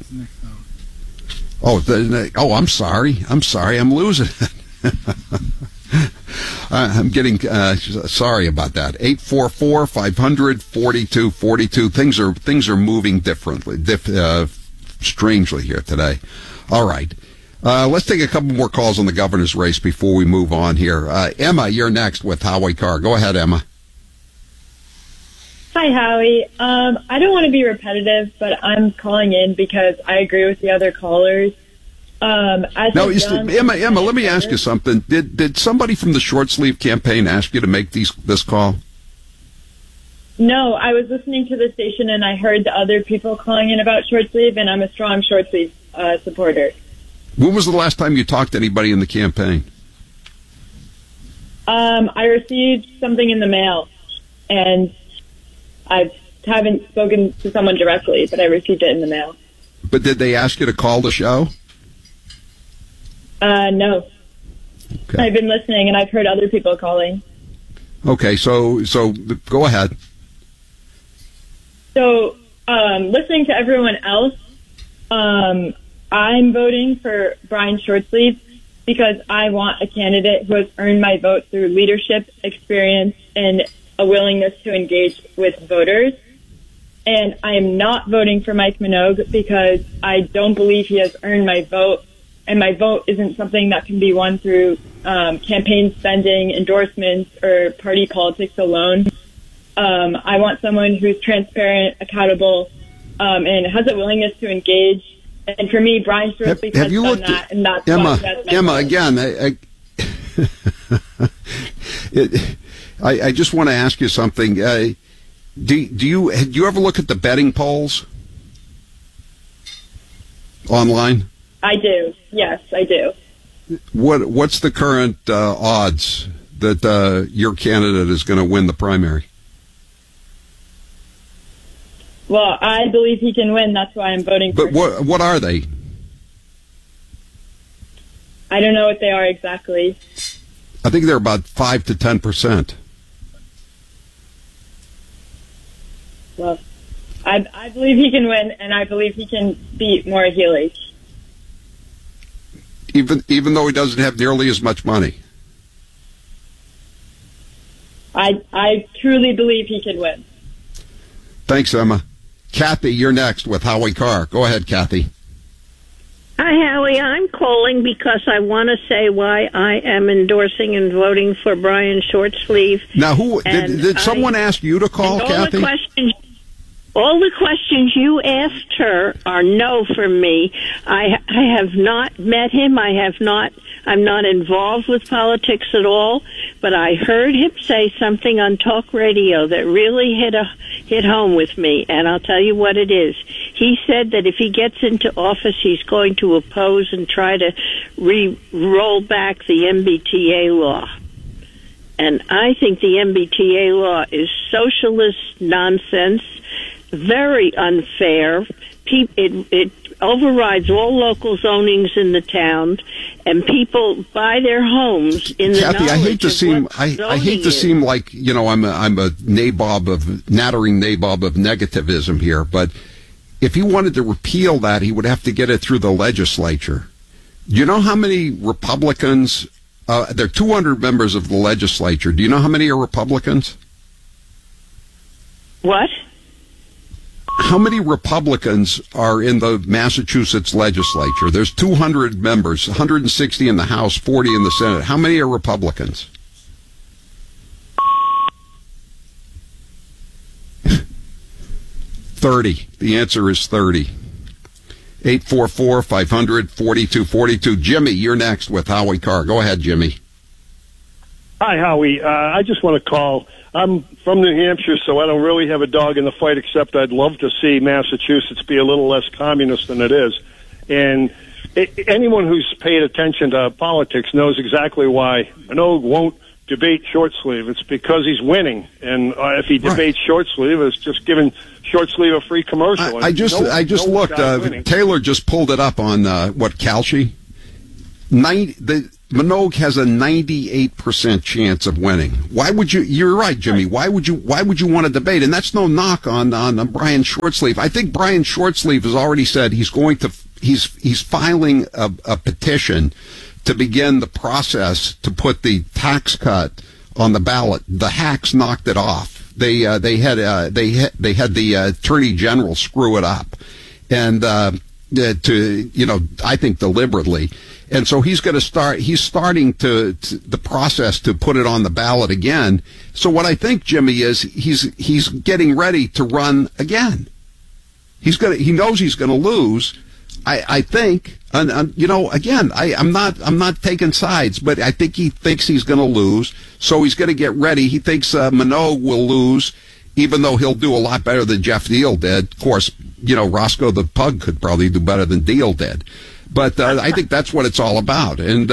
I'm sorry. I'm losing it. I'm getting sorry about that. 844-500-4242. Things are moving differently, strangely here today. All right. Let's take a couple more calls on the governor's race before we move on here. Emma, you're next with Howie Carr. Go ahead, Emma. Hi, Howie. I don't want to be repetitive, but I'm calling in because I agree with the other callers. Emma, let me ask you something. Did somebody from the Short Sleeve campaign ask you to make this call? No, I was listening to the station and I heard the other people calling in about Short Sleeve, and I'm a strong Short Sleeve supporter. When was the last time you talked to anybody in the campaign? I received something in the mail, and I haven't spoken to someone directly, but I received it in the mail. But did they ask you to call the show? No. Okay. I've been listening, and I've heard other people calling. Okay, so go ahead. So, listening to everyone else, I'm voting for Brian Shortsleeve because I want a candidate who has earned my vote through leadership, experience, and a willingness to engage with voters. And I am not voting for Mike Minogue because I don't believe he has earned my vote. And my vote isn't something that can be won through campaign spending, endorsements, or party politics alone. I want someone who's transparent, accountable, and has a willingness to engage. And for me, Brian Shortsleeve has done that, and that's Emma, again, I just want to ask you something. Do you ever look at the betting polls online? I do. Yes, I do. What's the current odds that your candidate is going to win the primary? Well, I believe he can win. That's why I'm voting for him. But what are they? I don't know what they are exactly. I think they're about 5 to 10%. Well, I believe he can win, and I believe he can beat Maura Healey. Even though he doesn't have nearly as much money? I truly believe he can win. Thanks, Emma. Kathy, you're next with Howie Carr. Go ahead, Kathy. Hi, Howie. I'm calling because I want to say why I am endorsing and voting for Brian Shortsleeve. Now, did someone ask you to call, Kathy? All the questions you asked her are no from me. I have not met him. I'm not involved with politics at all, but I heard him say something on talk radio that really hit home with me, and I'll tell you what it is. He said that if he gets into office, he's going to oppose and try to roll back the MBTA law. And I think the MBTA law is socialist nonsense, very unfair. It overrides all local zonings in the town, and people buy their homes in the Kathy, knowledge I hate to seem like I'm a nattering nabob of negativism here, but if he wanted to repeal that, he would have to get it through the legislature. Do you know how many Republicans? There are 200 members of the legislature. Do you know how many are Republicans? What? How many Republicans are in the Massachusetts legislature? There's 200 members, 160 in the House, 40 in the Senate. How many are Republicans? 30. The answer is 30. 844-500-4242. Jimmy, you're next with Howie Carr. Go ahead, Jimmy. Hi, Howie. I just want to call. I'm from New Hampshire, so I don't really have a dog in the fight, except I'd love to see Massachusetts be a little less communist than it is. And anyone who's paid attention to politics knows exactly why Minogue won't debate Shortsleeve. It's because he's winning. And if he debates Shortsleeve, it's just giving Shortsleeve a free commercial. I just looked. Taylor just pulled it up on, Kalshi? Minogue has a 98% chance of winning. Why would you? You're right, Jimmy. Why would you want to debate? And that's no knock on Brian Shortsleeve. I think Brian Shortsleeve has already said he's filing a petition to begin the process to put the tax cut on the ballot. The hacks knocked it off. They had the Attorney General screw it up, and I think deliberately. And so he's starting the process to put it on the ballot again. So what I think, Jimmy, is he's getting ready to run again. He knows he's going to lose. I think, again, I'm not taking sides, but I think he thinks he's going to lose. So he's going to get ready. He thinks Minogue will lose, even though he'll do a lot better than Jeff Deal did. Of course, Roscoe the Pug could probably do better than Deal did. But I think that's what it's all about, and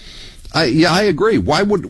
I agree. Why would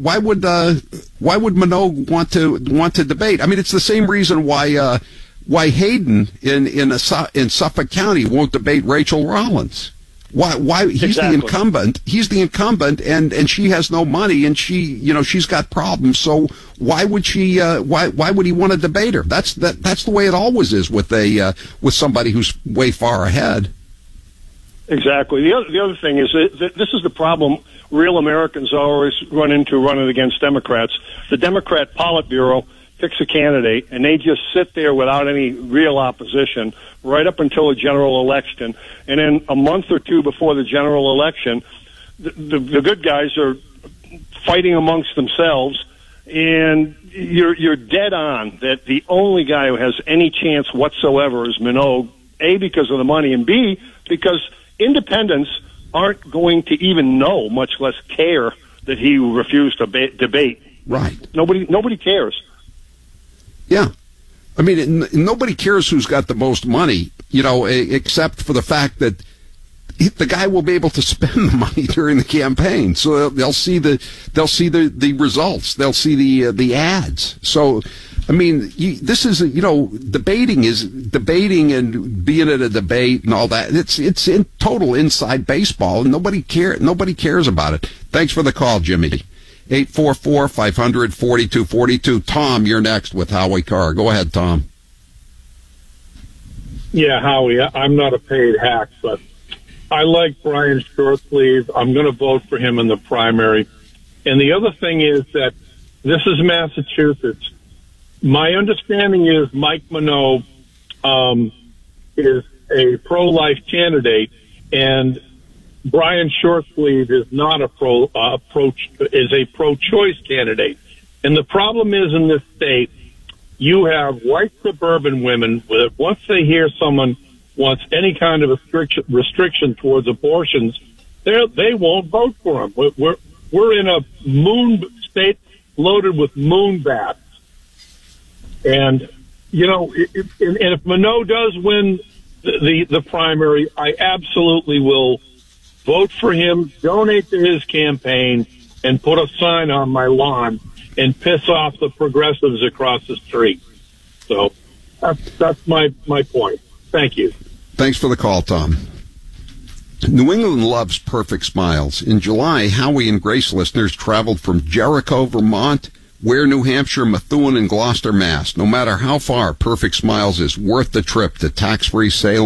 Minogue want to debate? I mean, it's the same reason why Hayden in Suffolk County won't debate Rachel Rollins. Why he's exactly. the incumbent. He's the incumbent, and she has no money, and she's got problems. So why would she? Why would he want to debate her? That's the way it always is with somebody who's way far ahead. Exactly. The other thing is that this is the problem real Americans always run into running against Democrats. The Democrat Politburo picks a candidate, and they just sit there without any real opposition right up until a general election. And then a month or two before the general election, the good guys are fighting amongst themselves, and you're dead on that the only guy who has any chance whatsoever is Minogue, A, because of the money, and B, because independents aren't going to even know, much less care, that he refused to debate. Right. Nobody cares. Yeah. I mean, nobody cares who's got the most money, except for the fact that the guy will be able to spend the money during the campaign. So they'll see the results. They'll see the ads. So, I mean, this is, debating and being at a debate and all that. It's in total inside baseball, and nobody cares about it. Thanks for the call, Jimmy. 844-500-4242. Tom, you're next with Howie Carr. Go ahead, Tom. Yeah, Howie, I'm not a paid hack, but I like Brian Shortsleeve. I'm going to vote for him in the primary. And the other thing is that this is Massachusetts. My understanding is Mike Minogue is a pro-life candidate, and Brian Shortsleeve is not a pro-choice candidate. And the problem is in this state, you have white suburban women that once they hear someone wants any kind of restriction towards abortions, they won't vote for him. We're in a moon state loaded with moon bats. And, if Minogue does win the primary, I absolutely will vote for him, donate to his campaign, and put a sign on my lawn and piss off the progressives across the street. So that's my point. Thank you. Thanks for the call, Tom. New England loves perfect smiles. In July, Howie and Grace listeners traveled from Jericho, Vermont, Ware, New Hampshire, Methuen, and Gloucester, Mass. No matter how far, Perfect Smiles is worth the trip to tax-free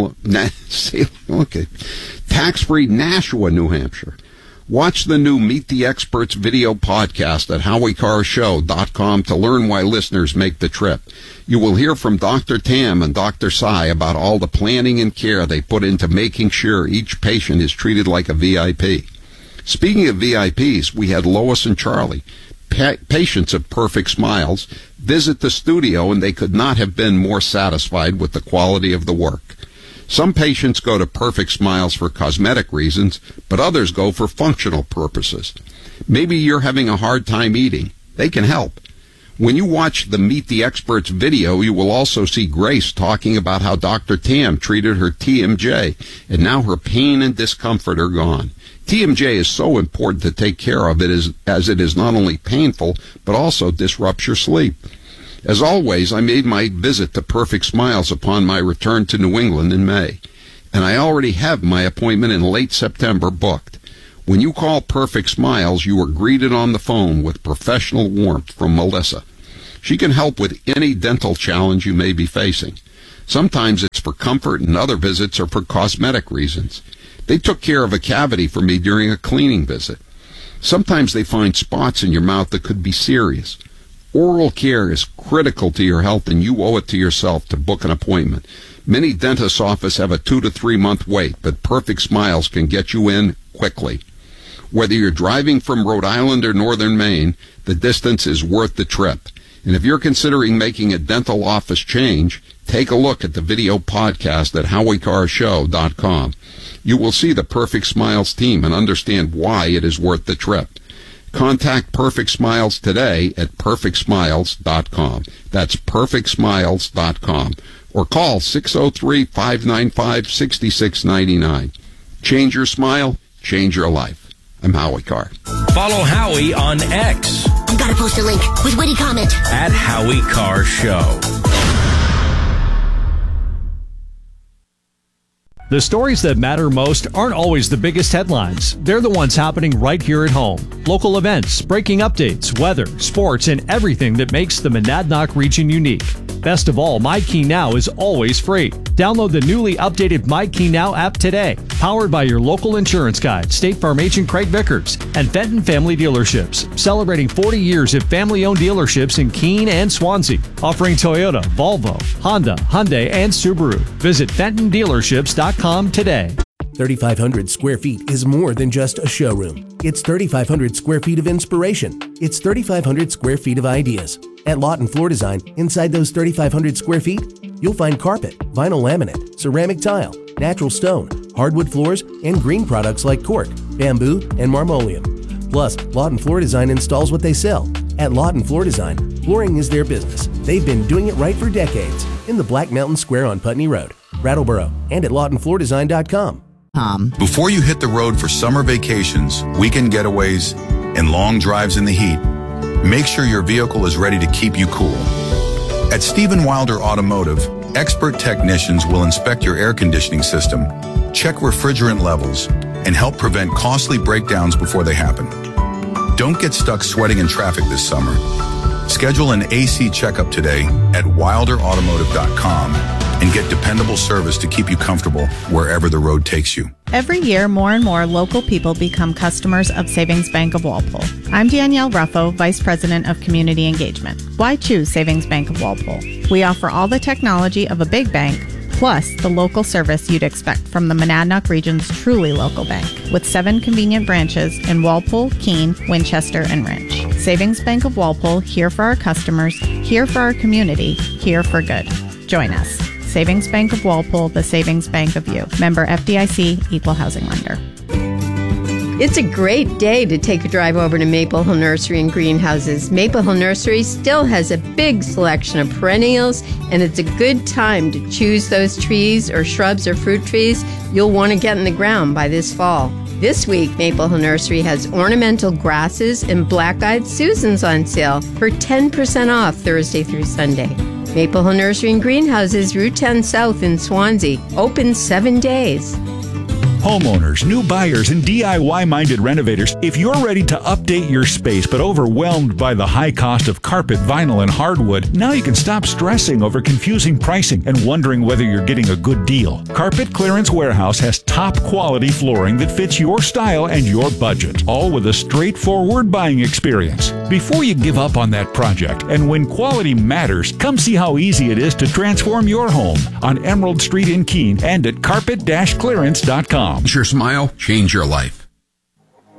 tax-free Nashua, New Hampshire. Watch the new Meet the Experts video podcast at HowieCarrShow.com to learn why listeners make the trip. You will hear from Dr. Tam and Dr. Sai about all the planning and care they put into making sure each patient is treated like a VIP. Speaking of VIPs, we had Lois and Charlie, patients of Perfect Smiles, visit the studio, and they could not have been more satisfied with the quality of the work. Some patients go to Perfect Smiles for cosmetic reasons, but others go for functional purposes. Maybe you're having a hard time eating. They can help. When you watch the Meet the Experts video, you will also see Grace talking about how Dr. Tam treated her TMJ, and now her pain and discomfort are gone. TMJ is so important to take care of it as it is not only painful, but also disrupts your sleep. As always, I made my visit to Perfect Smiles upon my return to New England in May, and I already have my appointment in late September booked. When you call Perfect Smiles, you are greeted on the phone with professional warmth from Melissa. She can help with any dental challenge you may be facing. Sometimes it's for comfort and other visits are for cosmetic reasons. They took care of a cavity for me during a cleaning visit. Sometimes they find spots in your mouth that could be serious. Oral care is critical to your health, and you owe it to yourself to book an appointment. Many dentists' offices have a 2 to 3 month wait, but Perfect Smiles can get you in quickly. Whether you're driving from Rhode Island or northern Maine, the distance is worth the trip. And if you're considering making a dental office change, take a look at the video podcast at HowieCarrShow.com. You will see the Perfect Smiles team and understand why it is worth the trip. Contact Perfect Smiles today at perfectsmiles.com. That's perfectsmiles.com. Or call 603-595-6699. Change your smile, change your life. I'm Howie Carr. Follow Howie on X. I've got to post a link with witty comment. At Howie Carr Show. The stories that matter most aren't always the biggest headlines. They're the ones happening right here at home. Local events, breaking updates, weather, sports, and everything that makes the Monadnock region unique. Best of all, MyKeyNow is always free. Download the newly updated MyKeyNow app today. Powered by your local insurance guide, State Farm agent Craig Vickers, and Fenton Family Dealerships, celebrating 40 years of family-owned dealerships in Keene and Swansea, offering Toyota, Volvo, Honda, Hyundai, and Subaru. Visit FentonDealerships.com today. 3,500 square feet is more than just a showroom. It's 3,500 square feet of inspiration. It's 3,500 square feet of ideas. At Lawton Floor Design, inside those 3,500 square feet, you'll find carpet, vinyl laminate, ceramic tile, natural stone, hardwood floors, and green products like cork, bamboo, and marmoleum. Plus, Lawton Floor Design installs what they sell. At Lawton Floor Design, flooring is their business. They've been doing it right for decades in the Black Mountain Square on Putney Road, Brattleboro, and at LawtonFloorDesign.com. Before you hit the road for summer vacations, weekend getaways, and long drives in the heat, make sure your vehicle is ready to keep you cool. At Stephen Wilder Automotive, expert technicians will inspect your air conditioning system, check refrigerant levels, and help prevent costly breakdowns before they happen. Don't get stuck sweating in traffic this summer. Schedule an AC checkup today at wilderautomotive.com and get dependable service to keep you comfortable wherever the road takes you. Every year, more and more local people become customers of Savings Bank of Walpole. I'm Danielle Ruffo, Vice President of Community Engagement. Why choose Savings Bank of Walpole? We offer all the technology of a big bank, plus the local service you'd expect from the Monadnock region's truly local bank, with 7 convenient branches in Walpole, Keene, Winchester, and Rindge. Savings Bank of Walpole, here for our customers, here for our community, here for good. Join us. Savings Bank of Walpole, the savings bank of you. Member FDIC, Equal Housing Lender. It's a great day to take a drive over to Maple Hill Nursery and Greenhouses. Maple Hill Nursery still has a big selection of perennials, and it's a good time to choose those trees or shrubs or fruit trees you'll want to get in the ground by this fall. This week, Maple Hill Nursery has ornamental grasses and black-eyed Susans on sale for 10% off Thursday through Sunday. Maple Hill Nursery and Greenhouses, Route 10 South in Swansea. Open 7 days. Homeowners, new buyers, and DIY-minded renovators, if you're ready to update your space but overwhelmed by the high cost of carpet, vinyl, and hardwood, now you can stop stressing over confusing pricing and wondering whether you're getting a good deal. Carpet Clearance Warehouse has top-quality flooring that fits your style and your budget, all with a straightforward buying experience. Before you give up on that project, and when quality matters, come see how easy it is to transform your home on Emerald Street in Keene and at carpet-clearance.com. Change your smile, change your life.